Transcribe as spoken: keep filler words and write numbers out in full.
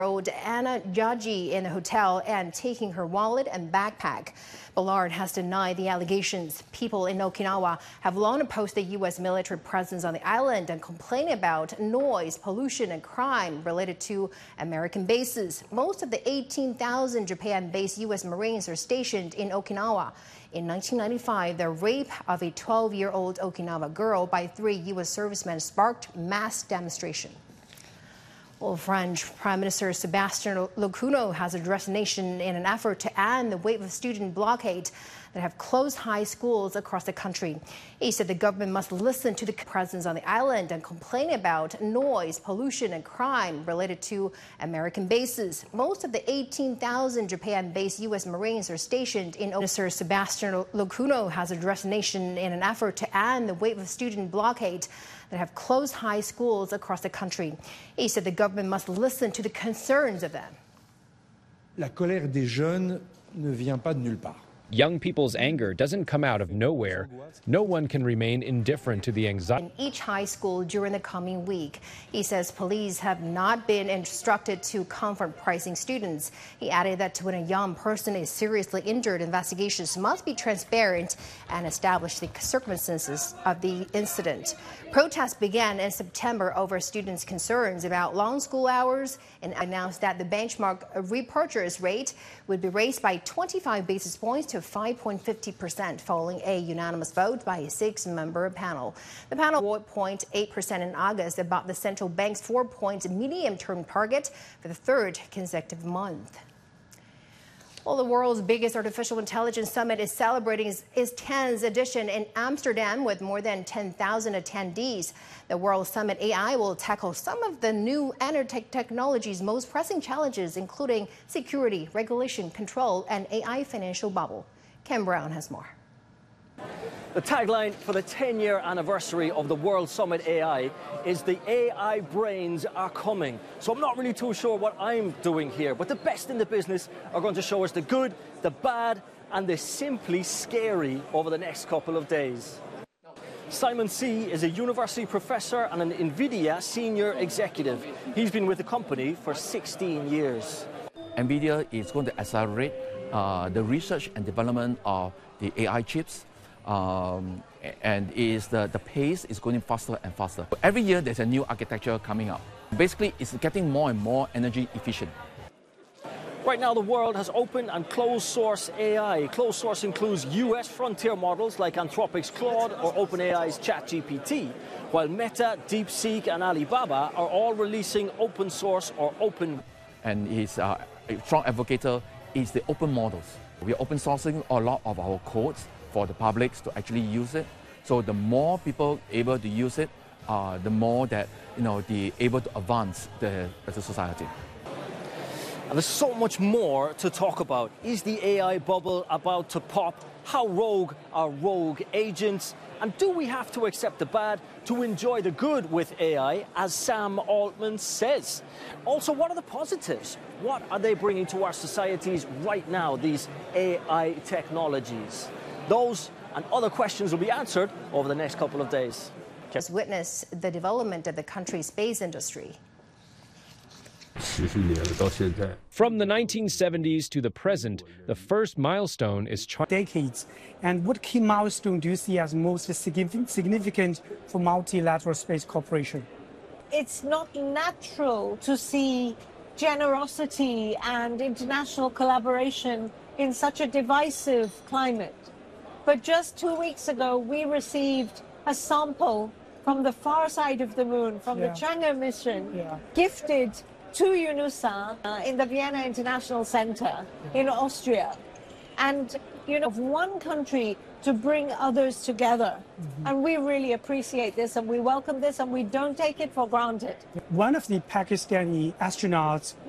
old Anna Yaji in the hotel and taking her wallet and backpack. Ballard has denied the allegations. People in Okinawa have long opposed the U S military presence on the island and complain about noise, pollution, and crime related to American bases. Most of the eighteen thousand Japan-based U S Marines are stationed in Okinawa. In nineteen ninety-five, the rape of a twelve-year-old Okinawa girl by three U S servicemen sparked mass demonstration. Well, French Prime Minister Sébastien Lecornu has addressed the nation in an effort to end the wave of student blockade that have closed high schools across the country. He said the government must listen to the presence on the island and complain about noise, pollution, and crime related to American bases. Most of the eighteen thousand Japan-based U S Marines are stationed in Minister Sébastien Lecornu has addressed the nation in an effort to end the wave of student blockade that have closed high schools across the country. He said the government must listen to the concerns of them. La colère des jeunes ne vient pas de nulle part. Young people's anger doesn't come out of nowhere. No one can remain indifferent to the anxiety. In each high school during the coming week, he says police have not been instructed to confront pricing students. He added that when a young person is seriously injured, investigations must be transparent and establish the circumstances of the incident. Protests began in September over students' concerns about long school hours and announced that the benchmark repurchase rate would be raised by twenty-five basis points to five point five zero percent following a unanimous vote by a six-member panel. The panel four point eight percent in August about the central bank's four-point medium-term target for the third consecutive month. Well, the world's biggest artificial intelligence summit is celebrating its, its tenth edition in Amsterdam with more than ten thousand attendees. The World Summit A I will tackle some of the new energy technology's most pressing challenges, including security, regulation, control, and A I financial bubble. Ken Brown has more. The tagline for the ten-year anniversary of the World Summit A I is "The A I brains are coming." So I'm not really too sure what I'm doing here, but the best in the business are going to show us the good, the bad, and the simply scary over the next couple of days. Simon See is a university professor and an NVIDIA senior executive. He's been with the company for sixteen years. NVIDIA is going to accelerate uh, the research and development of the A I chips. Um, and is the, the pace is going faster and faster. Every year there's a new architecture coming up. Basically, it's getting more and more energy efficient. Right now, the world has open and closed source A I. Closed source includes U S frontier models like Anthropic's Claude or OpenAI's ChatGPT, while Meta, DeepSeek, and Alibaba are all releasing open source or open. And his uh, strong advocate is the open models. We are open sourcing a lot of our codes for the public to actually use it. So the more people able to use it, uh, the more that you know the able to advance the, the society. And there's so much more to talk about. Is the A I bubble about to pop? How rogue are rogue agents? And do we have to accept the bad to enjoy the good with A I, as Sam Altman says? Also, what are the positives? What are they bringing to our societies right now, these A I technologies? Those and other questions will be answered over the next couple of days. Just witness the development of the country's space industry. From the nineteen seventies to the present, the first milestone is China. Decades. And what key milestone do you see as most significant for multilateral space cooperation? It's not natural to see generosity and international collaboration in such a divisive climate. But just two weeks ago, we received a sample from the far side of the moon, from yeah. the Chang'e mission, yeah. gifted to UNUSA uh, in the Vienna International Center in Austria. And, you know, of one country to bring others together. Mm-hmm. And we really appreciate this and we welcome this and we don't take it for granted. One of the Pakistani astronauts